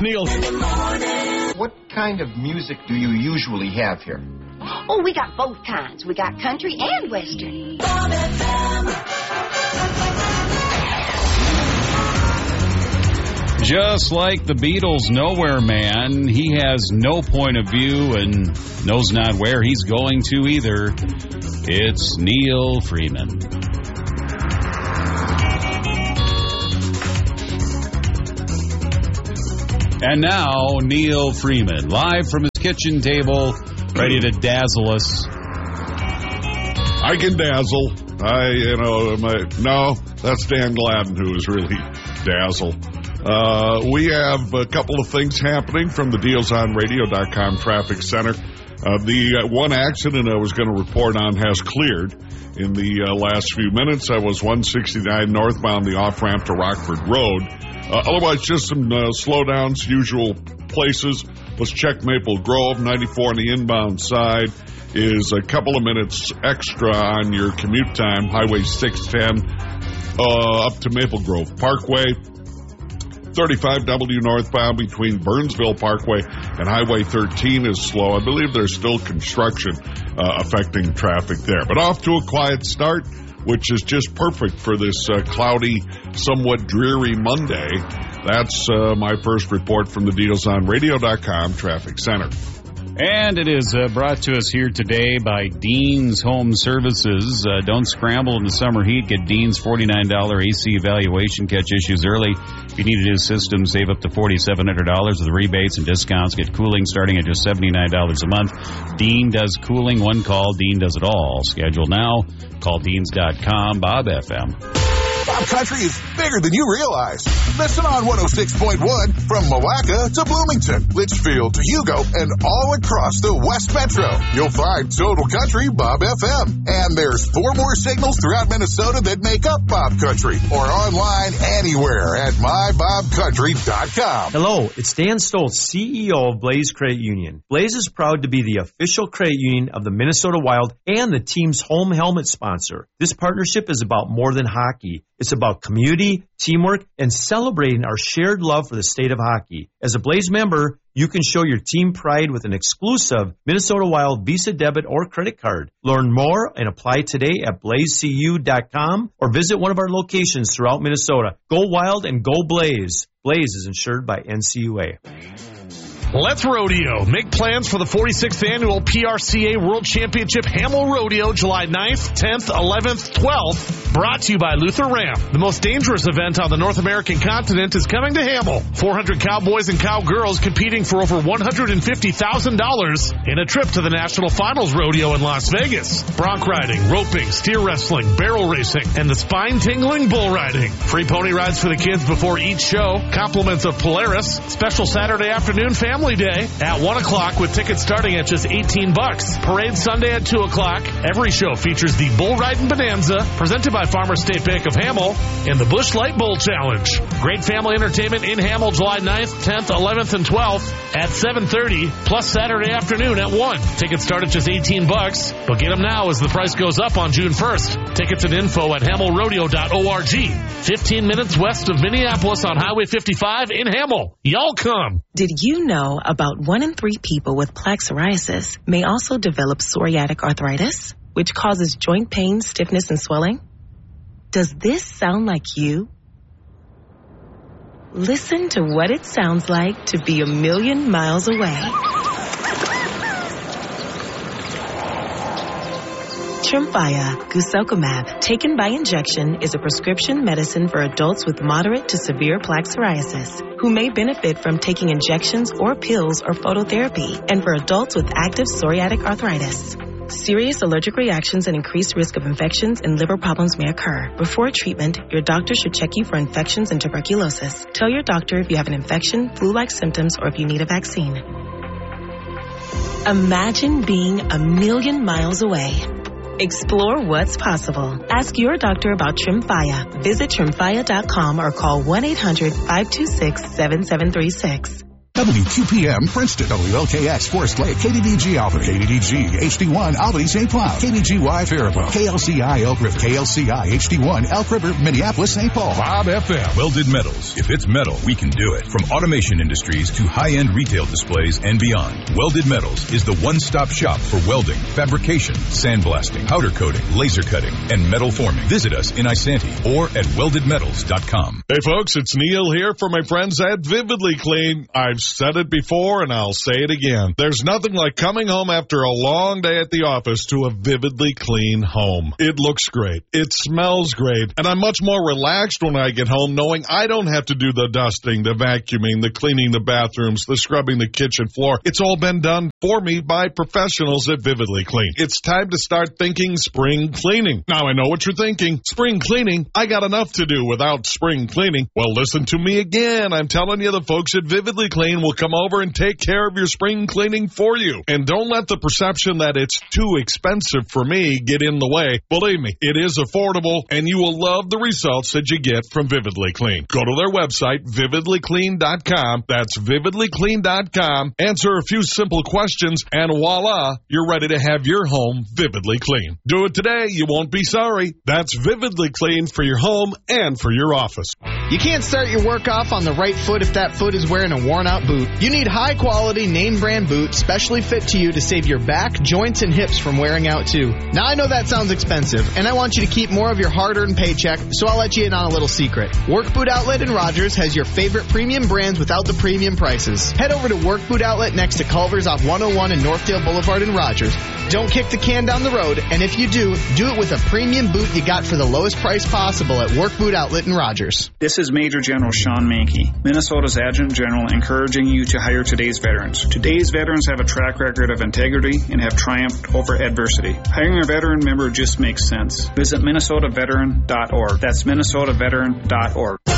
Neil. What kind of music do you usually have here? Oh, we got both kinds. We got country and western. Bob FM. Just like the Beatles' Nowhere Man, he has no point of view and knows not where he's going to either. It's Neil Freeman. And now, Neil Freeman, live from his kitchen table, ready to dazzle us. I can dazzle. No, that's Dan Gladden who is really dazzle. We have a couple of things happening from the DealsOnRadio.com traffic center. The one accident I was going to report on has cleared in the last few minutes. That was 169 northbound, the off-ramp to Rockford Road. Otherwise, just some slowdowns, usual places. Let's check Maple Grove. 94 on the inbound side is a couple of minutes extra on your commute time. Highway 610 up to Maple Grove Parkway. 35W northbound between Burnsville Parkway and Highway 13 is slow. I believe there's still construction affecting traffic there. But off to a quiet start, which is just perfect for this cloudy, somewhat dreary Monday. That's my first report from the DealsOnRadio.com Traffic Center. And it is brought to us here today by Dean's Home Services. Don't scramble in the summer heat. Get Dean's $49 AC evaluation. Catch issues early. If you need a new system, save up to $4,700 with rebates and discounts. Get cooling starting at just $79 a month. Dean does cooling. One call. Dean does it all. Schedule now. Call Deans.com. Bob FM. Bob Country is bigger than you realize. Listen on 106.1 from Malacca to Bloomington, Litchfield to Hugo, and all across the West Metro. You'll find Total Country Bob FM. And there's 4 more signals throughout Minnesota that make up Bob Country, or online anywhere at mybobcountry.com. Hello, it's Dan Stoltz, CEO of Blaze Credit Union. Blaze is proud to be the official credit union of the Minnesota Wild and the team's home helmet sponsor. This partnership is about more than hockey. It's about community, teamwork, and celebrating our shared love for the state of hockey. As a Blaze member, you can show your team pride with an exclusive Minnesota Wild Visa debit or credit card. Learn more and apply today at blazecu.com or visit one of our locations throughout Minnesota. Go Wild and go Blaze. Blaze is insured by NCUA. Let's rodeo. Make plans for the 46th annual PRCA World Championship Hamel Rodeo, July 9th, 10th, 11th, 12th. Brought to you by Luther Ram. The most dangerous event on the North American continent is coming to Hamel. 400 cowboys and cowgirls competing for over $150,000 in a trip to the National Finals Rodeo in Las Vegas. Bronc riding, roping, steer wrestling, barrel racing, and the spine-tingling bull riding. Free pony rides for the kids before each show. Compliments of Polaris. Special Saturday afternoon family Day at 1 o'clock with tickets starting at just $18. Parade Sunday at 2 o'clock. Every show features the Bull Riding Bonanza, presented by Farmers State Bank of Hamel, and the Busch Light Bowl Challenge. Great family entertainment in Hamel July 9th, 10th, 11th, and 12th at 7:30, plus Saturday afternoon at 1. Tickets start at just $18, but get them now as the price goes up on June 1st. Tickets and info at hamelrodeo.org. 15 minutes west of Minneapolis on Highway 55 in Hamel. Y'all come. Did you know about 1 in 3 people with plaque psoriasis may also develop psoriatic arthritis, which causes joint pain, stiffness, and swelling? Does this sound like you? Listen to what it sounds like to be a million miles away. Tremfya guselkumab, taken by injection, is a prescription medicine for adults with moderate to severe plaque psoriasis who may benefit from taking injections or pills or phototherapy, and for adults with active psoriatic arthritis. Serious allergic reactions and increased risk of infections and liver problems may occur. Before treatment, your doctor should check you for infections and tuberculosis. Tell your doctor if you have an infection, flu-like symptoms, or if you need a vaccine. Imagine being a million miles away. Explore what's possible. Ask your doctor about Tremfya. Visit Tremfya.com or call 1-800-526-7736. WQPM Princeton, WLKX Forest Lake, KDDG Albany, KDDG HD1 Albany St. Cloud, KDGY Faribault, KLCI Elk River, KLCI HD1 Elk River, Minneapolis St. Paul, Bob FM. Welded Metals. If it's metal, we can do it. From automation industries to high-end retail displays and beyond, Welded Metals is the one-stop shop for welding, fabrication, sandblasting, powder coating, laser cutting, and metal forming. Visit us in Isanti or at weldedmetals.com. Hey folks, it's Neil here for my friends at Vividly Clean. I've said it before and I'll say it again. There's nothing like coming home after a long day at the office to a Vividly Clean home. It looks great. It smells great. And I'm much more relaxed when I get home knowing I don't have to do the dusting, the vacuuming, the cleaning the bathrooms, the scrubbing the kitchen floor. It's all been done for me by professionals at Vividly Clean. It's time to start thinking spring cleaning. Now I know what you're thinking. Spring cleaning? I got enough to do without spring cleaning. Well, listen to me again. I'm telling you, the folks at Vividly Clean will come over and take care of your spring cleaning for you. And don't let the perception that it's too expensive for me get in the way. Believe me, it is affordable, and you will love the results that you get from Vividly Clean. Go to their website, vividlyclean.com. That's vividlyclean.com. Answer a few simple questions, and voila, you're ready to have your home vividly clean. Do it today. You won't be sorry. That's Vividly Clean for your home and for your office. You can't start your work off on the right foot if that foot is wearing a worn-out boot. You need high-quality, name-brand boots, specially fit to you to save your back, joints, and hips from wearing out, too. Now, I know that sounds expensive, and I want you to keep more of your hard-earned paycheck, so I'll let you in on a little secret. Work Boot Outlet in Rogers has your favorite premium brands without the premium prices. Head over to Work Boot Outlet next to Culver's off 101 and Northdale Boulevard in Rogers. Don't kick the can down the road, and if you do it with a premium boot you got for the lowest price possible at Work Boot Outlet in Rogers. This is Major General Sean Mankey, Minnesota's Adjutant General, encouraging you to hire today's veterans. Today's veterans have a track record of integrity and have triumphed over adversity. Hiring a veteran member just makes sense. Visit MinnesotaVeteran.org. That's MinnesotaVeteran.org.